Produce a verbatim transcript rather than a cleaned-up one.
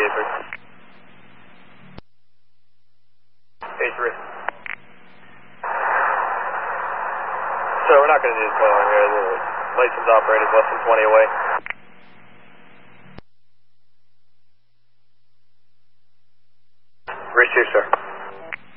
eight three. eight three. So we're not going to do this going here. The license operator is less than twenty away. Receive, sir.